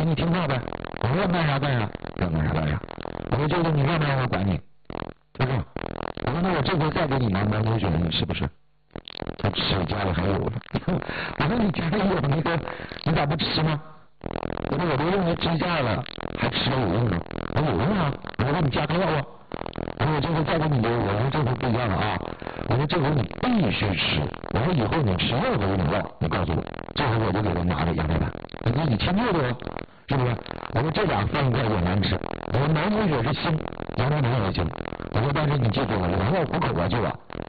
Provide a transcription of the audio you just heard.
你听话呗，我说干啥干啥，干啥。我说舅舅你干嘛我管你，他说我说那我这回再给你拿毛牛血，你是不是？他吃家里还有呢。我说你家里有那个，你咋不吃吗？我说我都用来支架了，还吃了有用吗？我说有用啊，我说你加个药啊。我说我这回再给你留，我说这回不一样了啊，我说这回你必须吃，我说以后你吃任何一种药，你告诉我，这回我就给他拿着羊胎盘，你听错了，是不是？我说这俩放一块也难吃，我说毛牛血是腥，羊胎盘也行，我说但是你记住了，良药苦口啊，舅啊，